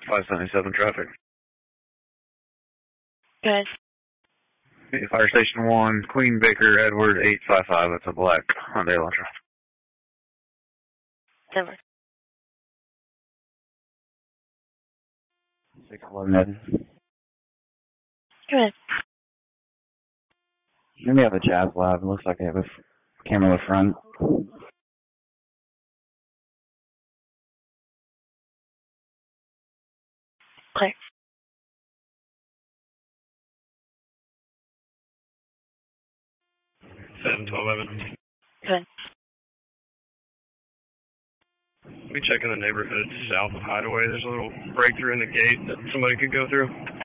577 traffic. Good. Fire Station 1, Queen Baker, Edward 855. That's a black Hyundai Elantra. Over. 611. Good. Maybe have a Jazz Lab. It looks like they have a camera in the front. Clear. 711. Good. We check in the neighborhood south of Hideaway. There's a little breakthrough in the gate that somebody could go through.